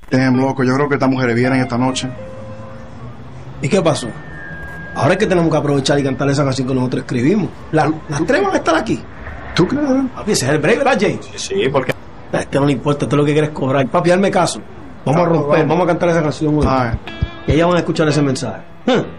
Loco, yo creo que estas mujeres vienen esta noche. ¿Y qué pasó? Ahora es que tenemos que aprovechar y cantar esa canción que nosotros escribimos. Las tres van a estar aquí. ¿Tú crees? Papi, ese es el break, ¿verdad, Jay? Sí, porque... A este no le importa, esto es lo que quieres cobrar. Papi, hazme caso. Vamos a romper, vamos a cantar esa canción hoy. Y ellas van a escuchar ese mensaje.